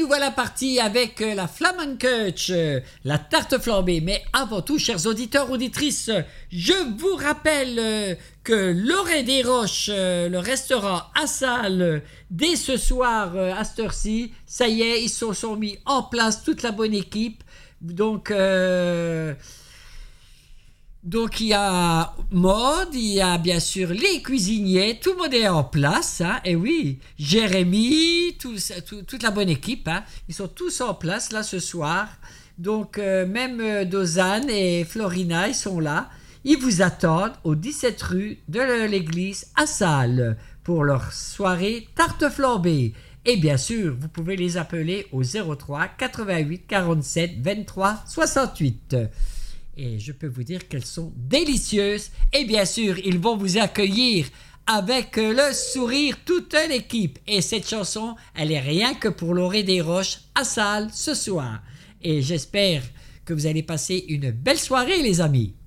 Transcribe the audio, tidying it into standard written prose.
nous voilà partis avec la Flammkueche, la tarte flambée. Mais avant tout, chers auditeurs, auditrices, je vous rappelle que l'Orée des Roches, le restaurant à Salles, dès ce soir à cette heure-ci, ça y est, ils se sont mis en place, toute la bonne équipe. Donc il y a Maud, il y a bien sûr les cuisiniers, tout le monde est en place, hein, et oui, Jérémy, toute la bonne équipe, hein, ils sont tous en place là ce soir, donc même Dozane et Florina, ils sont là, ils vous attendent au 17 rue de l'église à Salles pour leur soirée tarte flambée. Et bien sûr, vous pouvez les appeler au 03 88 47 23 68. Et je peux vous dire qu'elles sont délicieuses. Et bien sûr, ils vont vous accueillir avec le sourire, toute l'équipe. Et cette chanson, elle est rien que pour l'Orée des Roches à Salles ce soir. Et j'espère que vous allez passer une belle soirée, les amis.